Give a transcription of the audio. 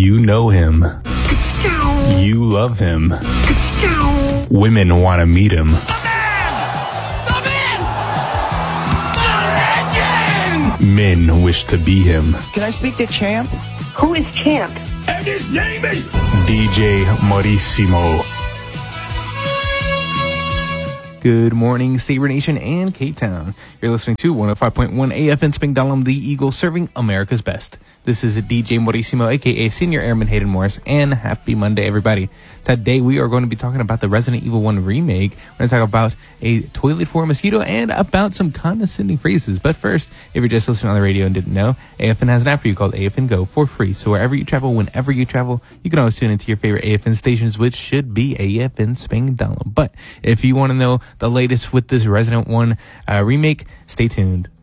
You know him. You love him. Women want to meet him. Men wish to be him. Can I speak to Champ? Who is Champ? And his name is DJ Maurissimo. Good morning, Sabre Nation and Cape Town. You're listening to 105.1 AFN Spangdahlem, the Eagle, serving America's best. This is DJ Maurissimo, a.k.a. Senior Airman Hayden Morris, and happy Monday, everybody. Today, we are going to be talking about the Resident Evil 1 remake. We're going to talk about a toilet for a mosquito and about some condescending phrases. But first, if you're just listening on the radio and didn't know, AFN has an app for you called AFN Go for free. So wherever you travel, whenever you travel, you can always tune into your favorite AFN stations, which should be AFN Spangdahlem. But if you want to know the latest with this Resident 1 remake, stay tuned.